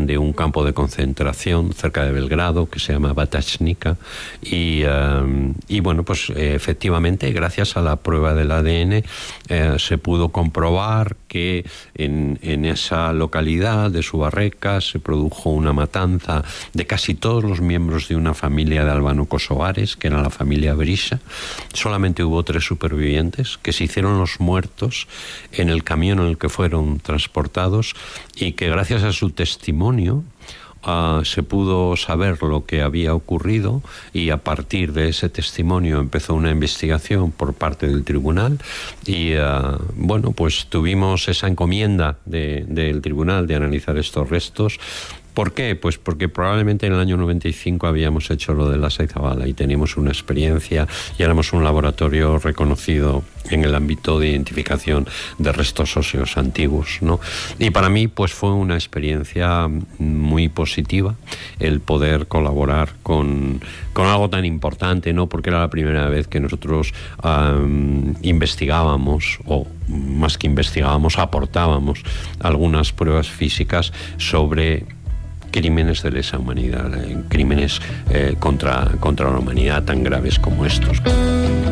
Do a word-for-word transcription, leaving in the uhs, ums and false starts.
de un campo de concentración cerca de Belgrado que se llama Batachnica y, eh, y bueno, pues eh, efectivamente gracias a la prueba del A D N eh, se pudo comprobar que en, en esa localidad de Subarreca se produjo una matanza de casi todos los miembros de una familia de albano-kosovares, que era la familia Berisha. Solamente hubo tres supervivientes que se hicieron los muertos en el camión en el que fueron transportados y que gracias a su testimonio Uh, se pudo saber lo que había ocurrido y a partir de ese testimonio empezó una investigación por parte del tribunal y uh, bueno, pues tuvimos esa encomienda de, del tribunal de analizar estos restos. ¿Por qué? Pues porque probablemente en el año noventa y cinco habíamos hecho lo de Lhasa y Zabala y teníamos una experiencia y éramos un laboratorio reconocido en el ámbito de identificación de restos óseos antiguos, ¿no? Y para mí pues fue una experiencia muy positiva el poder colaborar con, con algo tan importante, ¿no? Porque era la primera vez que nosotros um, investigábamos o más que investigábamos, aportábamos algunas pruebas físicas sobre crímenes de lesa humanidad, crímenes eh, contra, contra la humanidad tan graves como estos.